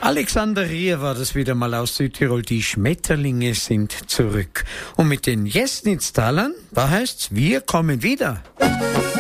Alexander Rier war das wieder mal aus Südtirol. Die Schmetterlinge sind zurück. Und mit den Jesnitztalern, da heißt's, wir kommen wieder.